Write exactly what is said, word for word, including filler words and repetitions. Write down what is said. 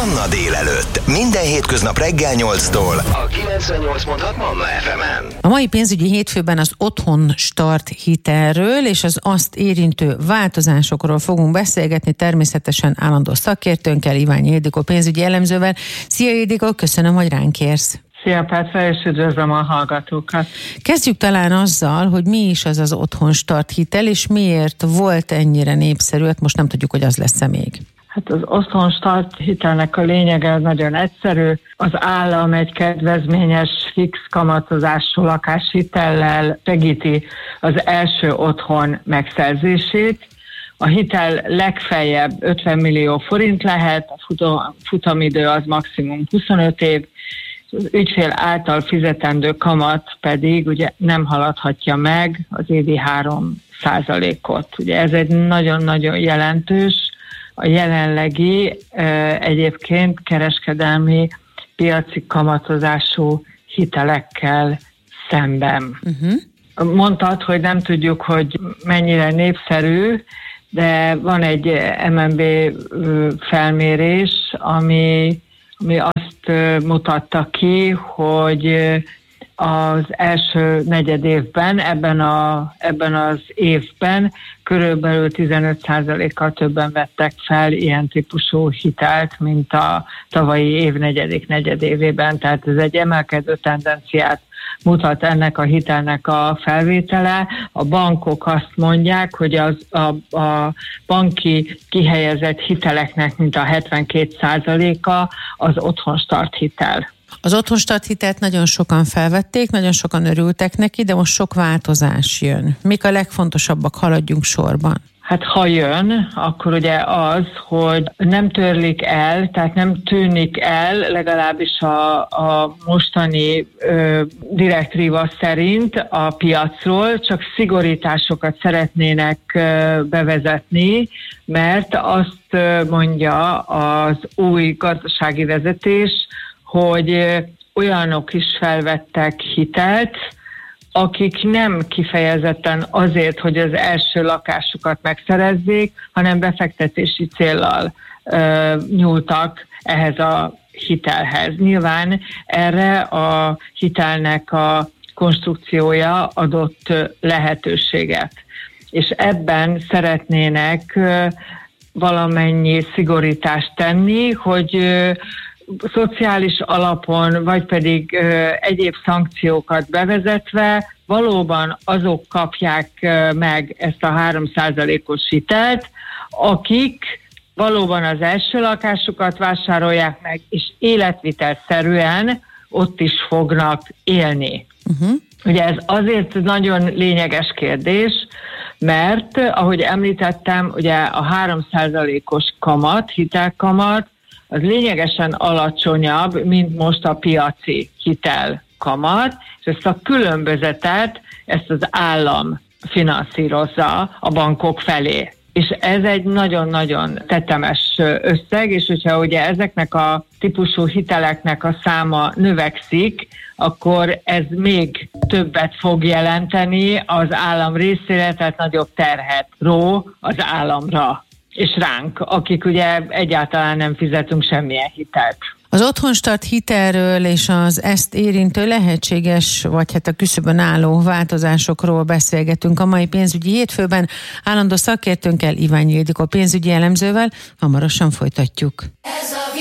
Manna délelőtt. Minden hétköznap reggel nyolctól a kilencvennyolc pont hat Manna ef emen. A mai pénzügyi hétfőben az Otthon Start hitelről és az azt érintő változásokról fogunk beszélgetni, természetesen állandó szakértőnkkel, Iványi Ildikó pénzügyi elemzővel. Szia Ildikó, köszönöm, hogy ránk érsz. Szia Petra, és üdvözlöm a hallgatókat. Kezdjük talán azzal, hogy mi is az az Otthon Start hitel, és miért volt ennyire népszerű, hát most nem tudjuk, hogy az lesz-e még. Hát az Otthon Start hitelnek a lényege nagyon egyszerű. Az állam egy kedvezményes, fix kamatozású lakáshitellel segíti az első otthon megszerzését. A hitel legfeljebb ötven millió forint lehet, a futamidő az maximum huszonöt év, az ügyfél által fizetendő kamat pedig ugye nem haladhatja meg az évi három százalékot. Ugye ez egy nagyon-nagyon jelentős, a jelenlegi egyébként kereskedelmi piaci kamatozású hitelekkel szemben. Uh-huh. Mondtad, hogy nem tudjuk, hogy mennyire népszerű, de van egy em en bé felmérés, ami, ami azt mutatta ki, hogy az első negyed évben, ebben, a, ebben az évben körülbelül tizenöt százalékkal többen vettek fel ilyen típusú hitelt, mint a tavalyi év negyedik negyedévében. Tehát ez egy emelkedő tendenciát mutat ennek a hitelnek a felvétele. A bankok azt mondják, hogy az, a, a banki kihelyezett hiteleknek mint a hetvenkét százaléka az Otthon Start hitel. Az Otthon Start hitelt nagyon sokan felvették, nagyon sokan örültek neki, de most sok változás jön. Mik a legfontosabbak, haladjunk sorban? Hát ha jön, akkor ugye az, hogy nem törlik el, tehát nem tűnik el, legalábbis a, a mostani ö, direktíva szerint a piacról, csak szigorításokat szeretnének ö, bevezetni, mert azt ö, mondja az új gazdasági vezetés, hogy olyanok is felvettek hitelt, akik nem kifejezetten azért, hogy az első lakásukat megszerezzék, hanem befektetési céllal ö, nyúltak ehhez a hitelhez. Nyilván erre a hitelnek a konstrukciója adott lehetőséget. És ebben szeretnének ö, valamennyi szigorítást tenni, hogy ö, szociális alapon, vagy pedig ö, egyéb szankciókat bevezetve valóban azok kapják ö, meg ezt a három százalékos hitelt, akik valóban az első lakásukat vásárolják meg, és életvitelszerűen ott is fognak élni. Uh-huh. Ugye ez azért nagyon lényeges kérdés, mert ahogy említettem, ugye a három százalékos kamat, hitelkamat, az lényegesen alacsonyabb, mint most a piaci hitelkamat, és ezt a különbözetet, ezt az állam finanszírozza a bankok felé. És ez egy nagyon-nagyon tetemes összeg, és hogyha ugye ezeknek a típusú hiteleknek a száma növekszik, akkor ez még többet fog jelenteni az állam részére, tehát nagyobb terhet ró az államra és ránk, akik ugye egyáltalán nem fizetünk semmilyen hitelt. Az Otthon Start hitelről és az ezt érintő lehetséges, vagy hát a küszöbön álló változásokról beszélgetünk a mai pénzügyi hétfőben. Állandó szakértőnkkel, Iványi Ildikó pénzügyi elemzővel. Hamarosan folytatjuk. Ez a